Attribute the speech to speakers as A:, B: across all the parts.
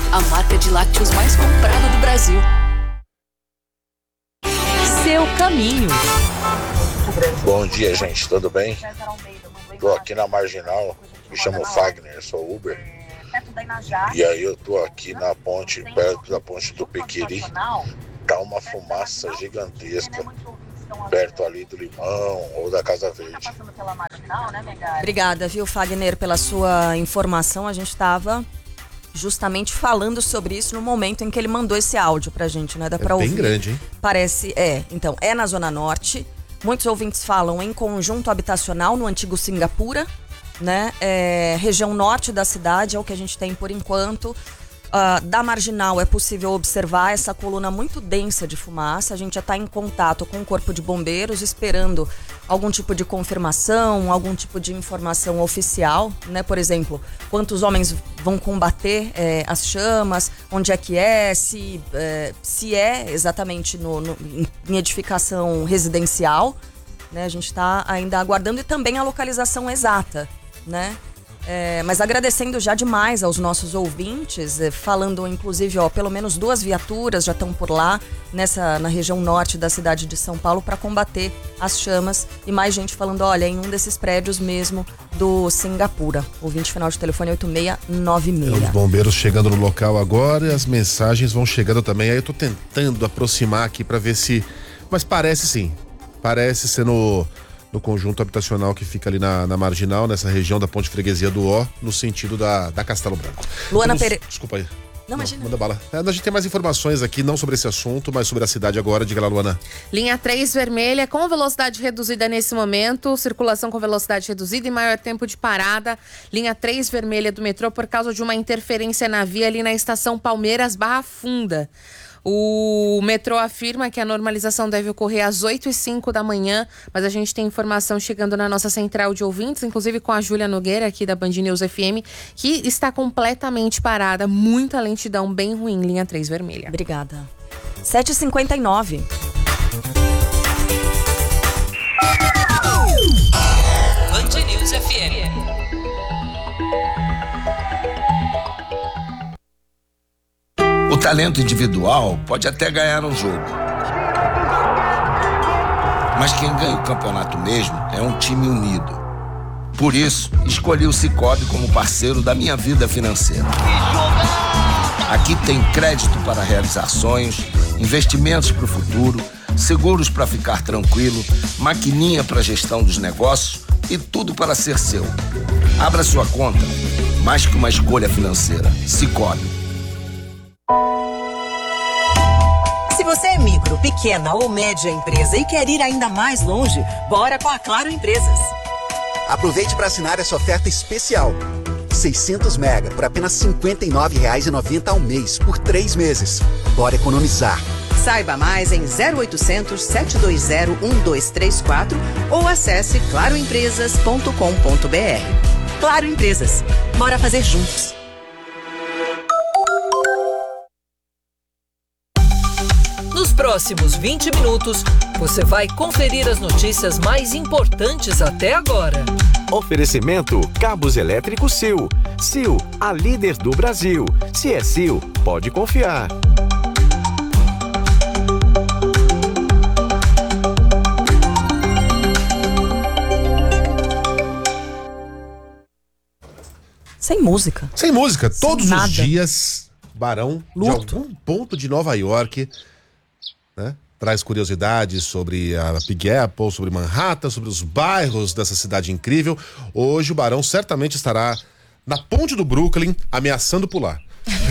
A: a marca de lácteos mais comprada do Brasil. Seu caminho.
B: Bom dia, gente, tudo bem? Tô aqui na Marginal, me chamo Fagner, sou Uber. E aí eu tô aqui na ponte, perto da ponte do Pequiri. Tá uma fumaça gigantesca, perto ali do Limão ou da Casa Verde.
C: Obrigada, viu, Fagner, pela sua informação. A gente estava justamente falando sobre isso no momento em que ele mandou esse áudio pra gente, né? Dá pra ouvir.
D: Bem grande, hein?
C: Parece, então, é na Zona Norte. Muitos ouvintes falam em conjunto habitacional no antigo Singapura, né? Região norte da cidade é o que a gente tem por enquanto. Da Marginal é possível observar essa coluna muito densa de fumaça. A gente já está em contato com o Corpo de Bombeiros, esperando algum tipo de confirmação, algum tipo de informação oficial, né? Por exemplo, quantos homens vão combater as chamas, onde é que se é exatamente em edificação residencial, né? A gente está ainda aguardando, e também a localização exata, né? Mas agradecendo já demais aos nossos ouvintes, falando inclusive, pelo menos 2 viaturas já estão por lá, na região norte da cidade de São Paulo, para combater as chamas, e mais gente falando, olha, em um desses prédios mesmo do Singapura. Ouvinte final de telefone 8696.
D: Os bombeiros chegando no local agora, e as mensagens vão chegando também. Aí eu tô tentando aproximar aqui para ver se... Mas parece sim, parece ser no conjunto habitacional que fica ali na Marginal, nessa região da Ponte Freguesia do Ó, no sentido da Castelo Branco.
C: Luana Pereira.
D: Desculpa aí.
C: Não, imagina.
D: Manda bala. A gente tem mais informações aqui, não sobre esse assunto, mas sobre a cidade agora. Diga lá, Luana.
E: Linha 3 vermelha com velocidade reduzida nesse momento, circulação com velocidade reduzida e maior tempo de parada. Linha 3 vermelha do metrô por causa de uma interferência na via ali na estação Palmeiras Barra Funda. O metrô afirma que a normalização deve ocorrer às 8h05 da manhã, mas a gente tem informação chegando na nossa central de ouvintes, inclusive com a Júlia Nogueira aqui da Band News FM, que está completamente parada, muita lentidão, bem ruim, linha 3 vermelha.
C: Obrigada. 7h59.
A: Band News FM.
F: O talento individual pode até ganhar um jogo. Mas quem ganha o campeonato mesmo é um time unido. Por isso, escolhi o Sicoob como parceiro da minha vida financeira. Aqui tem crédito para realizar sonhos, investimentos para o futuro, seguros para ficar tranquilo, maquininha para gestão dos negócios e tudo para ser seu. Abra sua conta. Mais que uma escolha financeira. Sicoob.
G: Se você é micro, pequena ou média empresa e quer ir ainda mais longe, bora com a Claro Empresas.
H: Aproveite para assinar essa oferta especial. 600 mega por apenas R$ 59,90 ao mês, por 3 meses. Bora economizar.
G: Saiba mais em 0800 720 1234 ou acesse claroempresas.com.br. Claro Empresas. Bora fazer juntos.
A: Nos próximos 20 minutos, você vai conferir as notícias mais importantes até agora.
I: Oferecimento Cabos Elétricos Sil. Sil, a líder do Brasil. Se é Sil, pode confiar.
C: Sem música.
D: Sem música. Todos
C: nada.
D: Os dias, Barão,
C: Luto.
D: de algum ponto de Nova York, né, traz curiosidades sobre a Big Apple, sobre Manhattan, sobre os bairros dessa cidade incrível. Hoje o Barão certamente estará na ponte do Brooklyn, ameaçando pular.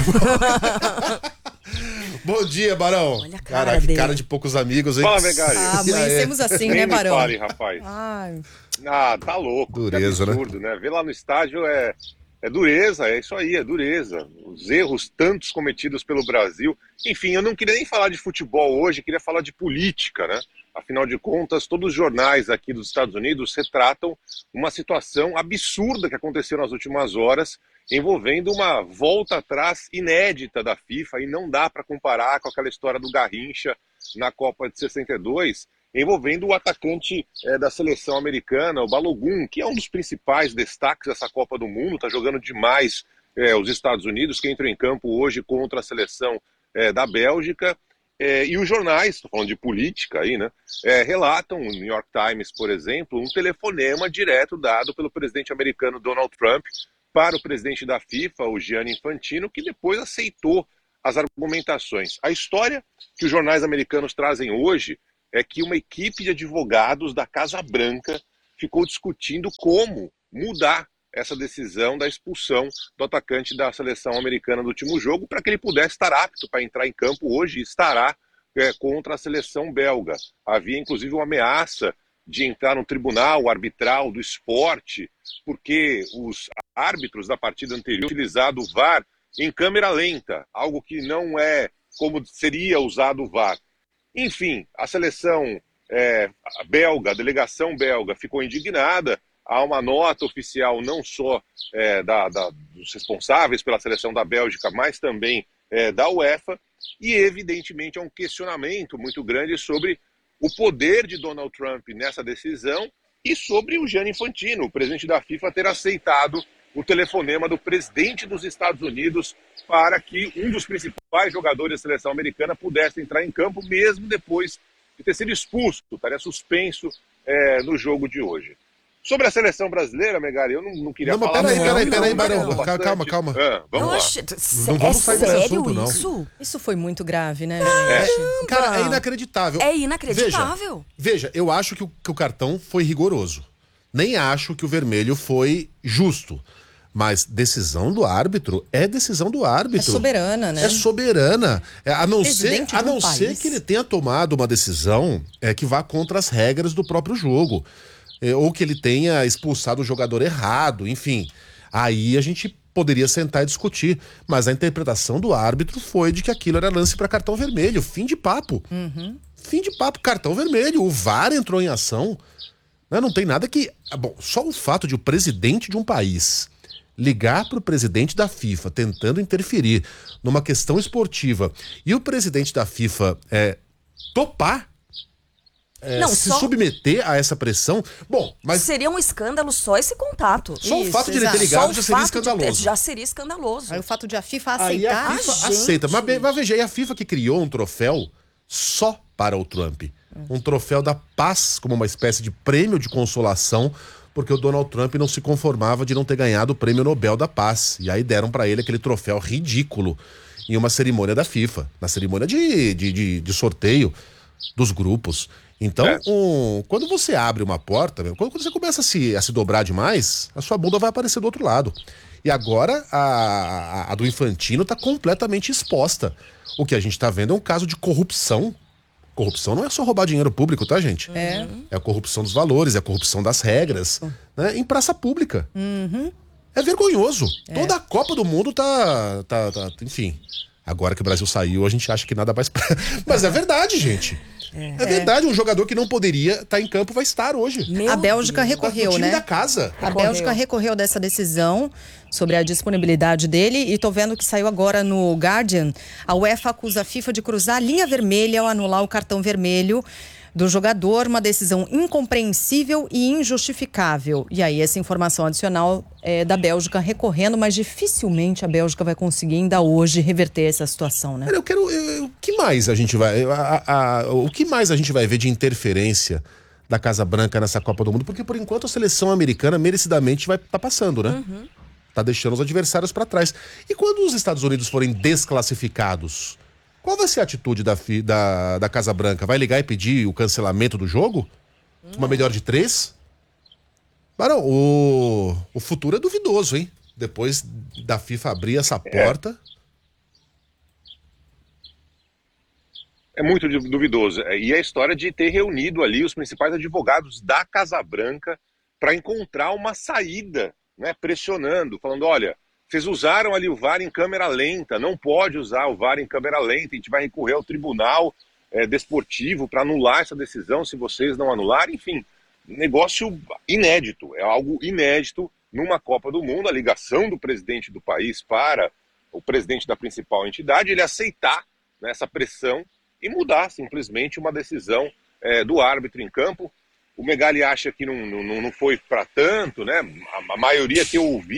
D: Bom dia, Barão.
C: Olha a cara
D: Caraca, que
C: dele.
D: cara de poucos amigos, hein?
J: Fala, Megali.
C: Amanhecemos assim,
J: Nem
C: né,
J: me
C: Barão?
J: fale, rapaz.
C: Ai.
J: Tá louco.
D: Dureza,
J: que absurdo, né? Ver lá no estádio é dureza, é isso aí, é dureza. Os erros tantos cometidos pelo Brasil. Enfim, eu não queria nem falar de futebol hoje, queria falar de política, né? Afinal de contas, todos os jornais aqui dos Estados Unidos retratam uma situação absurda que aconteceu nas últimas horas, envolvendo uma volta atrás inédita da FIFA, e não dá para comparar com aquela história do Garrincha na Copa de 62, envolvendo o atacante da seleção americana, o Balogun, que é um dos principais destaques dessa Copa do Mundo, está jogando demais os Estados Unidos, que entram em campo hoje contra a seleção da Bélgica. E os jornais, estou falando de política aí, né, relatam, o New York Times, por exemplo, um telefonema direto dado pelo presidente americano Donald Trump para o presidente da FIFA, o Gianni Infantino, que depois aceitou as argumentações. A história que os jornais americanos trazem hoje é que uma equipe de advogados da Casa Branca ficou discutindo como mudar essa decisão da expulsão do atacante da seleção americana do último jogo para que ele pudesse estar apto para entrar em campo hoje e estará contra a seleção belga. Havia inclusive uma ameaça de entrar no tribunal arbitral do esporte porque os árbitros da partida anterior utilizado o VAR em câmera lenta, algo que não é como seria usado o VAR. Enfim, a seleção belga, a delegação belga ficou indignada. Há uma nota oficial não só dos responsáveis pela seleção da Bélgica, mas também da UEFA, e evidentemente há um questionamento muito grande sobre o poder de Donald Trump nessa decisão e sobre o Gianni Infantino, o presidente da FIFA, ter aceitado o telefonema do presidente dos Estados Unidos para que um dos principais jogadores da seleção americana pudesse entrar em campo, mesmo depois de ter sido expulso, estaria suspenso no jogo de hoje. Sobre a seleção brasileira, Megali, eu não queria falar...
D: Peraí, Barão, calma.
J: Vamos lá.
D: Não vamos sair desse assunto, não.
E: Isso foi muito grave, né, gente?
D: Cara, é inacreditável.
C: É inacreditável.
D: Veja, eu acho que o cartão foi rigoroso. Nem acho que o vermelho foi justo. Mas decisão do árbitro é decisão do árbitro.
E: É soberana, né?
D: É soberana. A não ser que ele tenha tomado uma decisão que vá contra as regras do próprio jogo. Ou que ele tenha expulsado o jogador errado, enfim. Aí a gente poderia sentar e discutir. Mas a interpretação do árbitro foi de que aquilo era lance para cartão vermelho. Fim de papo. Fim de papo, cartão vermelho. O VAR entrou em ação. Não tem nada que... Bom, só o fato de o presidente de um país ligar para o presidente da FIFA tentando interferir numa questão esportiva e o presidente da FIFA topar submeter a essa pressão, bom, mas... Seria
C: um escândalo só esse contato.
D: Só o fato de ele ter ligado já seria escandaloso.
C: Já seria escandaloso.
E: Aí o fato de a FIFA aceitar...
D: Aí a FIFA aceita. Mas veja, aí a FIFA que criou um troféu só para o Trump. Um troféu da paz, como uma espécie de prêmio de consolação, porque o Donald Trump não se conformava de não ter ganhado o prêmio Nobel da Paz. E aí deram para ele aquele troféu ridículo em uma cerimônia da FIFA, na cerimônia de sorteio dos grupos. Então, quando você abre uma porta, quando você começa a se dobrar demais, a sua bunda vai aparecer do outro lado. E agora a do Infantino está completamente exposta. O que a gente está vendo é um caso de corrupção. Corrupção não é só roubar dinheiro público, tá, gente? É a corrupção dos valores, é a corrupção das regras, né? Em praça pública. É vergonhoso. Toda a Copa do Mundo tá... Enfim, agora que o Brasil saiu, a gente acha que nada mais... Mas é verdade, gente. É verdade, um jogador que não poderia estar em campo vai estar hoje.
E: A Bélgica recorreu,
D: time
E: né?
D: Da casa.
E: A Bélgica recorreu dessa decisão sobre a disponibilidade dele e tô vendo que saiu agora no Guardian. A UEFA acusa a FIFA de cruzar a linha vermelha ao anular o cartão vermelho do jogador, uma decisão incompreensível e injustificável. E aí essa informação adicional é da Bélgica recorrendo, mas dificilmente a Bélgica vai conseguir ainda hoje reverter essa situação, né?
D: O que mais a gente vai... o que mais a gente vai ver de interferência da Casa Branca nessa Copa do Mundo? Porque por enquanto a seleção americana merecidamente vai estar passando, né? Tá deixando os adversários para trás. E quando os Estados Unidos forem desclassificados, qual vai ser a atitude da Casa Branca? Vai ligar e pedir o cancelamento do jogo? Uma melhor de 3? Barão, o futuro é duvidoso, hein? Depois da FIFA abrir essa porta...
J: É muito duvidoso. E a história de ter reunido ali os principais advogados da Casa Branca para encontrar uma saída, né, pressionando, falando, olha, vocês usaram ali o VAR em câmera lenta, não pode usar o VAR em câmera lenta, a gente vai recorrer ao tribunal desportivo para anular essa decisão se vocês não anularem, enfim, negócio inédito, é algo inédito numa Copa do Mundo, a ligação do presidente do país para o presidente da principal entidade, ele aceitar, né, essa pressão e mudar simplesmente uma decisão do árbitro em campo. O Megali acha que não foi para tanto, né? A maioria que eu ouvi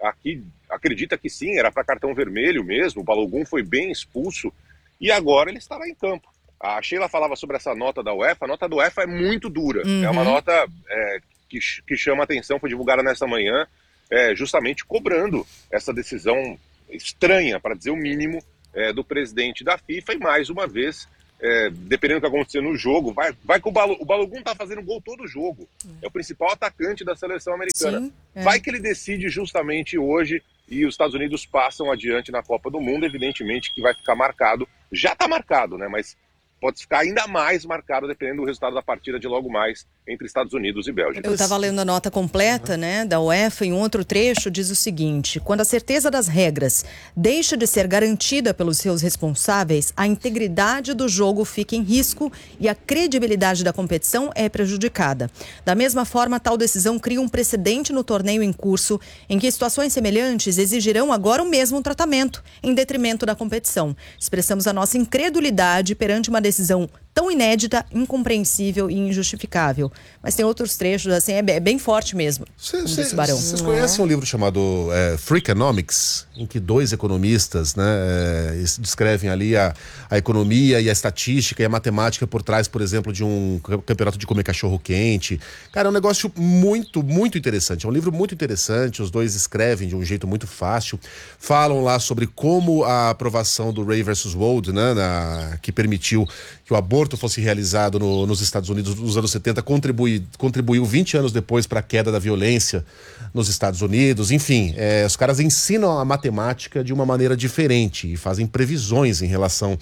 J: aqui acredita que sim, era para cartão vermelho mesmo, o Balogun foi bem expulso e agora ele estará em campo. A Sheila falava sobre essa nota da UEFA, a nota da UEFA é muito dura, é uma nota que chama atenção, foi divulgada nesta manhã, justamente cobrando essa decisão estranha, para dizer o mínimo, do presidente da FIFA, e mais uma vez, dependendo do que acontecer no jogo, vai que o Balogun tá fazendo gol todo jogo, é o principal atacante da seleção americana. Sim, vai que ele decide justamente hoje e os Estados Unidos passam adiante na Copa do Mundo, evidentemente que vai ficar marcado, já tá marcado, né, mas pode ficar ainda mais marcado dependendo do resultado da partida de logo mais entre Estados Unidos e Bélgica.
K: Eu estava lendo a nota completa, né, da UEFA, em outro trecho diz o seguinte: quando a certeza das regras deixa de ser garantida pelos seus responsáveis, a integridade do jogo fica em risco e a credibilidade da competição é prejudicada. Da mesma forma, tal decisão cria um precedente no torneio em curso, em que situações semelhantes exigirão agora o mesmo tratamento, em detrimento da competição. Expressamos a nossa incredulidade perante uma decisão tão inédita, incompreensível e injustificável. Mas tem outros trechos, assim, é bem forte mesmo.
D: Vocês conhecem um livro chamado Freakonomics, em que dois economistas, né, descrevem ali a economia e a estatística e a matemática por trás, por exemplo, de um campeonato de comer cachorro quente. Cara, é um negócio muito, muito interessante. É um livro muito interessante, os dois escrevem de um jeito muito fácil. Falam lá sobre como a aprovação do Roe versus Wade, né, que permitiu que o aborto fosse realizado nos Estados Unidos nos anos 70, contribuiu 20 anos depois para a queda da violência nos Estados Unidos. Enfim, os caras ensinam a matemática de uma maneira diferente e fazem previsões em relação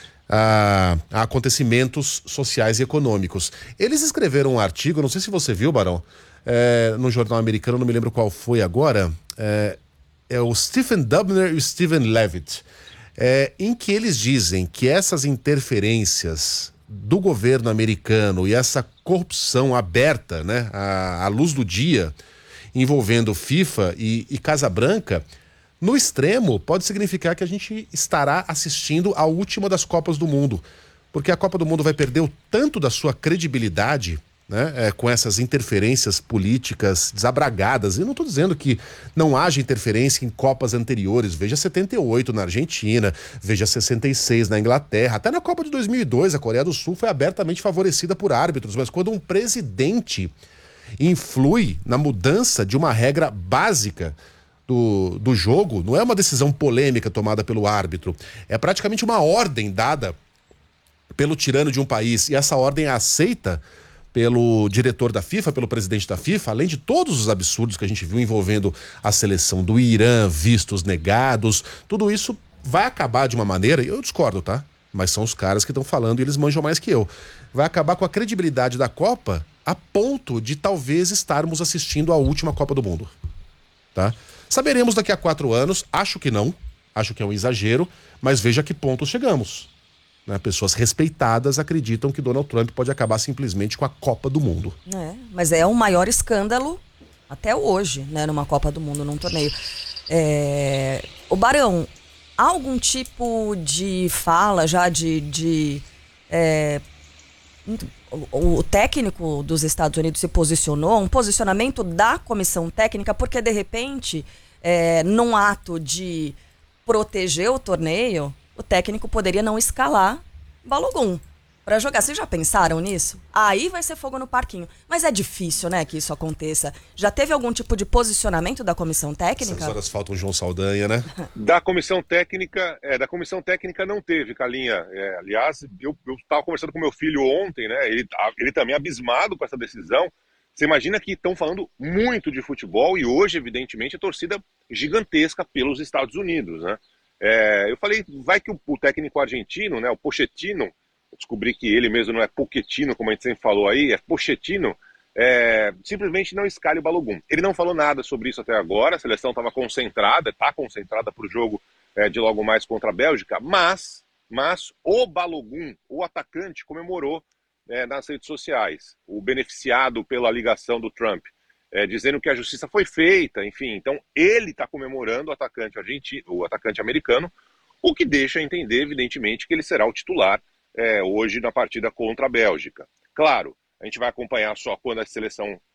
D: a acontecimentos sociais e econômicos. Eles escreveram um artigo, não sei se você viu, Barão, no jornal americano, não me lembro qual foi agora, é o Stephen Dubner e o Stephen Levitt, em que eles dizem que essas interferências do governo americano e essa corrupção aberta, né, à luz do dia, envolvendo FIFA e Casa Branca, no extremo pode significar que a gente estará assistindo a última das Copas do Mundo, porque a Copa do Mundo vai perder o tanto da sua credibilidade, né, com essas interferências políticas desabragadas. E não estou dizendo que não haja interferência em Copas anteriores. Veja 78 na Argentina, veja 66 na Inglaterra, até na Copa de 2002 a Coreia do Sul foi abertamente favorecida por árbitros, mas quando um presidente influi na mudança de uma regra básica do jogo, não é uma decisão polêmica tomada pelo árbitro, é praticamente uma ordem dada pelo tirano de um país, e essa ordem é aceita pelo diretor da FIFA, pelo presidente da FIFA, além de todos os absurdos que a gente viu envolvendo a seleção do Irã, vistos negados, tudo isso vai acabar de uma maneira, e eu discordo, tá? Mas são os caras que estão falando e eles manjam mais que eu. Vai acabar com a credibilidade da Copa a ponto de talvez estarmos assistindo a última Copa do Mundo, tá? Saberemos daqui a 4 anos, acho que não, acho que é um exagero, mas veja a que ponto chegamos. Né? Pessoas respeitadas acreditam que Donald Trump pode acabar simplesmente com a Copa do Mundo.
C: Mas é o maior escândalo até hoje, né, numa Copa do Mundo, num torneio. O Barão, há algum tipo de fala já o técnico dos Estados Unidos se posicionou, um posicionamento da comissão técnica, porque de repente, num ato de proteger o torneio, o técnico poderia não escalar Balogun para jogar. Vocês já pensaram nisso? Aí vai ser fogo no parquinho. Mas é difícil, né, que isso aconteça. Já teve algum tipo de posicionamento da comissão técnica?
D: Essas horas falta o João Saldanha, né?
J: Da comissão técnica não teve, Carlinha. Aliás, eu estava conversando com meu filho ontem, né? Ele também abismado com essa decisão. Você imagina que estão falando muito de futebol e hoje, evidentemente, a torcida gigantesca pelos Estados Unidos, né? Eu falei, vai que o técnico argentino, né, o Pochettino, eu descobri que ele mesmo não é Pochettino, como a gente sempre falou aí, é Pochettino, simplesmente não escalhe o Balogun. Ele não falou nada sobre isso até agora, a seleção estava concentrada, está concentrada para o jogo de logo mais contra a Bélgica, mas o Balogun, o atacante, comemorou nas redes sociais, o beneficiado pela ligação do Trump, dizendo que a justiça foi feita, enfim. Então, ele está comemorando o atacante americano, o que deixa entender, evidentemente, que ele será o titular hoje na partida contra a Bélgica. Claro, a gente vai acompanhar só quando a seleção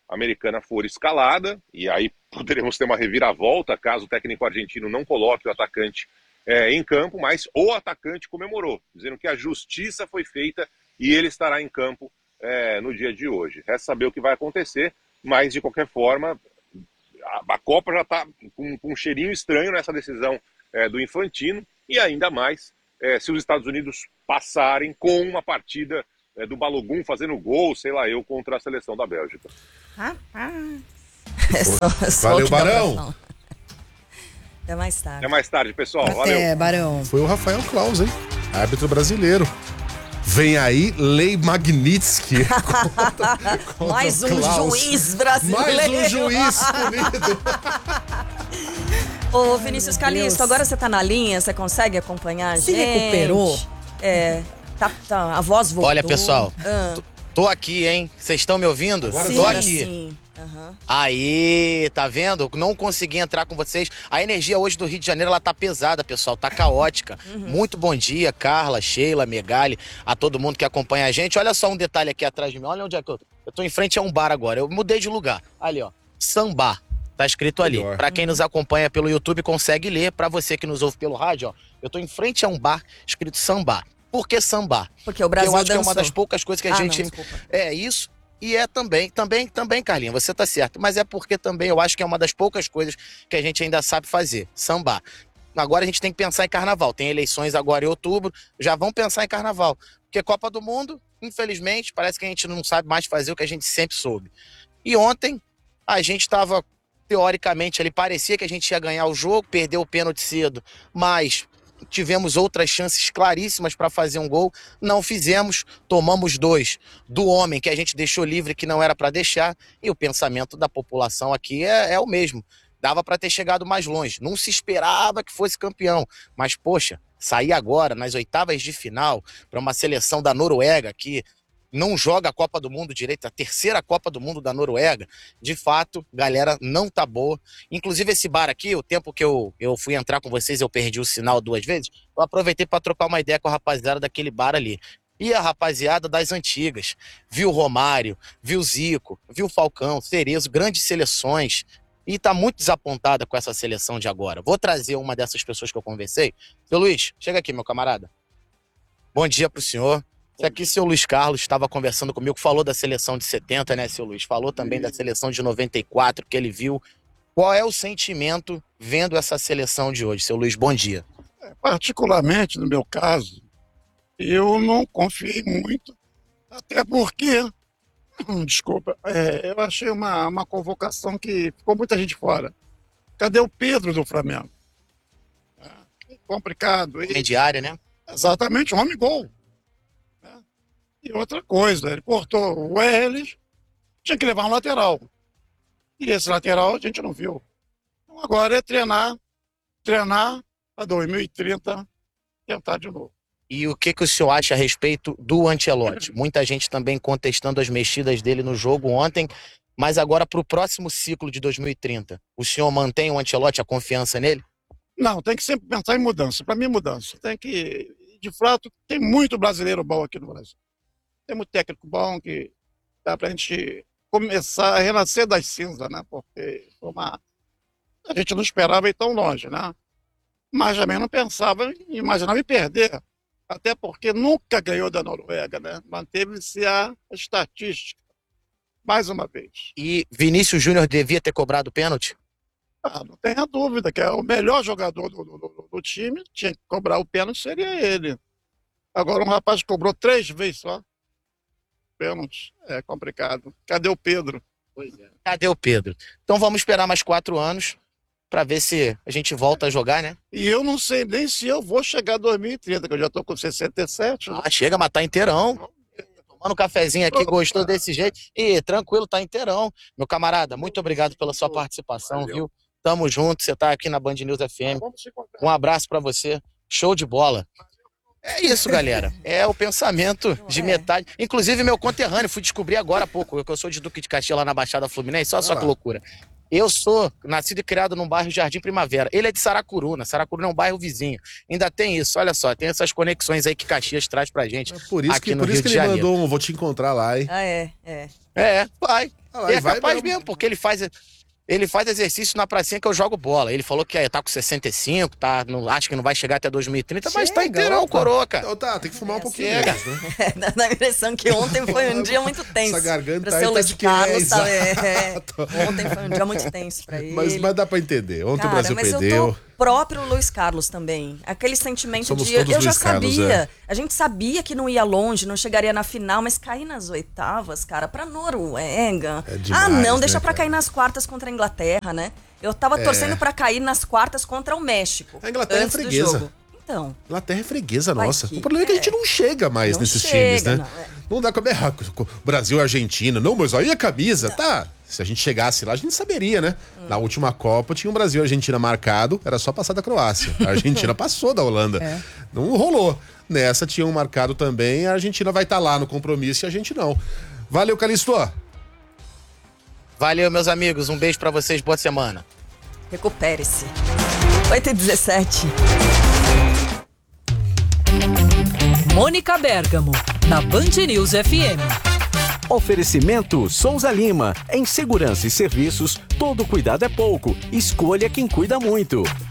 J: americana for escalada, e aí poderemos ter uma reviravolta caso o técnico argentino não coloque o atacante em campo, mas o atacante comemorou, dizendo que a justiça foi feita e ele estará em campo no dia de hoje. Resta saber o que vai acontecer, mas de qualquer forma a Copa já está com um cheirinho estranho nessa decisão do Infantino, e ainda mais se os Estados Unidos passarem com uma partida do Balogun fazendo gol, sei lá eu, contra a seleção da Bélgica.
C: Rapaz.
D: Valeu, Barão.
C: Até mais tarde.
J: Até mais tarde, pessoal.
K: Até,
J: Valeu.
K: Barão.
D: Foi o Rafael Claus, hein? Árbitro brasileiro. Vem aí, Lei Magnitsky.
C: Mais um juiz brasileiro.
D: Mais um juiz punido.
C: Ô, Vinícius Calixto, agora você tá na linha, você consegue acompanhar a gente?
K: Se recuperou?
C: Tá, a voz voltou.
L: Olha, pessoal, tô aqui, hein? Vocês estão me ouvindo?
C: Sim,
L: tô aqui.
C: Sim. Uhum.
L: Aí, tá vendo? Não consegui entrar com vocês. A energia hoje do Rio de Janeiro, ela tá pesada, pessoal, tá caótica. Muito bom dia, Carla, Sheila, Megali, a todo mundo que acompanha a gente. Olha só um detalhe aqui atrás de mim, olha onde é que eu tô em frente a um bar agora, eu mudei de lugar. Ali, ó, Sambá, tá escrito ali. Pra quem nos acompanha pelo YouTube, consegue ler. Pra você que nos ouve pelo rádio, ó, eu tô em frente a um bar escrito Sambá. Por que Sambá?
C: Porque o Brasil
L: eu acho
C: dançou.
L: que é uma das poucas coisas que a gente...
C: Não,
L: isso... E também, Carlinha, você tá certo. Mas é porque também eu acho que é uma das poucas coisas que a gente ainda sabe fazer, sambar. Agora a gente tem que pensar em carnaval. Tem eleições agora em outubro, já vão pensar em carnaval. Porque Copa do Mundo, infelizmente, parece que a gente não sabe mais fazer o que a gente sempre soube. E ontem, a gente estava, teoricamente, ali parecia que a gente ia ganhar o jogo, perdeu o pênalti cedo, mas... tivemos outras chances claríssimas para fazer um gol, não fizemos, tomamos 2 do homem que a gente deixou livre, que não era para deixar, e o pensamento da população aqui é o mesmo. Dava para ter chegado mais longe, não se esperava que fosse campeão, mas poxa, sair agora nas oitavas de final para uma seleção da Noruega que não joga a Copa do Mundo direito, a terceira Copa do Mundo da Noruega, de fato, galera, não tá boa. Inclusive esse bar aqui, o tempo que eu fui entrar com vocês, eu perdi o sinal 2 vezes, eu aproveitei para trocar uma ideia com a rapaziada daquele bar ali. E a rapaziada das antigas, viu Romário, viu Zico, viu Falcão, Cerezo, grandes seleções, e tá muito desapontada com essa seleção de agora. Vou trazer uma dessas pessoas que eu conversei. Seu Luiz, chega aqui, meu camarada. Bom dia pro senhor. Isso aqui, seu Luiz Carlos estava conversando comigo, falou da seleção de 70, né, seu Luiz? Falou também da seleção de 94, que ele viu. Qual é o sentimento vendo essa seleção de hoje? Seu Luiz, bom dia.
M: Particularmente, no meu caso, eu não confiei muito, até porque, desculpa, eu achei uma convocação que ficou muita gente fora. Cadê o Pedro do Flamengo? Complicado.
L: Intermediária, né?
M: Exatamente, um homem-gol. E outra coisa, ele cortou o Welles, tinha que levar um lateral. E esse lateral a gente não viu. Então agora é treinar para 2030, tentar de novo.
L: E o que o senhor acha a respeito do Ancelotti? Muita gente também contestando as mexidas dele no jogo ontem, mas agora para o próximo ciclo de 2030, o senhor mantém o Ancelotti, a confiança nele?
M: Não, tem que sempre pensar em mudança. Para mim, mudança. Tem que, de fato, tem muito brasileiro bom aqui no Brasil. Tem muito técnico bom que dá para a gente começar a renascer das cinzas, né? Porque a gente não esperava ir tão longe, né? Mas também não imaginava em perder. Até porque nunca ganhou da Noruega, né? Manteve-se a estatística. Mais uma vez.
L: E Vinícius Júnior devia ter cobrado pênalti?
M: Não tenha dúvida que é o melhor jogador do time, tinha que cobrar o pênalti, seria ele. Agora um rapaz cobrou 3 vezes só. Pênalti, é complicado. Cadê o Pedro?
L: Pois é. Cadê o Pedro? Então vamos esperar mais 4 anos para ver se a gente volta a jogar, né?
M: E eu não sei nem se eu vou chegar a 2030, que eu já tô com 67. Né?
L: Chega, mas tá inteirão. Tomando um cafezinho aqui, gostou desse jeito. E tranquilo, tá inteirão. Meu camarada, muito obrigado pela sua participação, viu? Tamo junto, você tá aqui na Band News FM. Um abraço para você. Show de bola. É isso, galera. É o pensamento de metade. Inclusive, meu conterrâneo, fui descobrir agora há pouco, que eu sou de Duque de Caxias lá na Baixada Fluminense. Olha só que loucura. Eu sou nascido e criado num bairro Jardim Primavera. Ele é de Saracuruna. Saracuruna é um bairro vizinho. Ainda tem isso, olha só. Tem essas conexões aí que Caxias traz pra gente.
D: Por isso
L: aqui
D: que,
L: no
D: por
L: Rio
D: isso que
L: de
D: ele
L: Janeiro.
D: mandou um "vou te encontrar lá", hein?
C: Ah, é.
L: Vai. Ele é capaz mesmo, porque ele faz exercício na pracinha que eu jogo bola. Ele falou que tá com 65, acho que não vai chegar até 2030, mas tá inteirão, coroa, cara.
D: Então tá, tem que fumar um pouquinho.
C: Dá a impressão que ontem foi um dia muito tenso.
D: Essa garganta
C: pro seu Luiz Carlos, sabe? Ontem foi um dia muito tenso pra ele.
D: Mas dá pra entender. Ontem o Brasil perdeu.
C: Próprio Luiz Carlos também. Aquele sentimento
D: Somos
C: de... Eu já
D: Luiz Carlos,
C: sabia. A gente sabia que não ia longe, não chegaria na final, mas cair nas oitavas, cara, pra Noruega.
D: É demais,
C: deixa
D: né,
C: pra cair nas quartas contra a Inglaterra, né? Eu tava torcendo pra cair nas quartas contra o México.
D: A Inglaterra é freguesa.
C: Então.
D: Inglaterra é freguesa nossa. O problema é que a gente não chega mais nesses times, né? Não dá pra errar. Brasil e Argentina. Não, mas aí a camisa, tá... Se a gente chegasse lá, a gente saberia, né? Na última Copa tinha um Brasil e Argentina marcado, era só passar da Croácia. A Argentina passou da Holanda. Não rolou. Nessa tinha um marcado também, a Argentina vai estar lá no compromisso e a gente não. Valeu, Calixto.
L: Valeu, meus amigos. Um beijo pra vocês, boa semana.
C: Recupere-se. 8h17.
A: Mônica Bergamo, na Band News FM.
I: Oferecimento Souza Lima. Em segurança e serviços, todo cuidado é pouco. Escolha quem cuida muito.